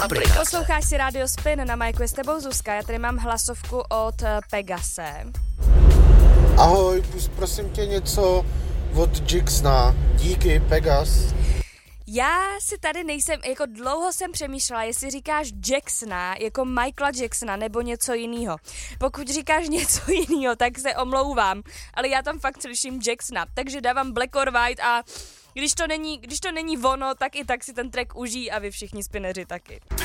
aplikace. Posloucháš si Radio Spin, na majku je s tebou Zuzka, já tady mám hlasovku od Pegase. Ahoj, prosím tě něco od Jacksona. Díky, Pegas. Já si tady nejsem, jako dlouho jsem přemýšlela, jestli říkáš Jacksona, jako Michaela Jacksona, nebo něco jiného. Pokud říkáš něco jiného, tak se omlouvám, ale já tam fakt slyším Jacksona, takže dávám Black or White a když to není ono, tak i tak si ten track užijí a vy všichni spineři taky.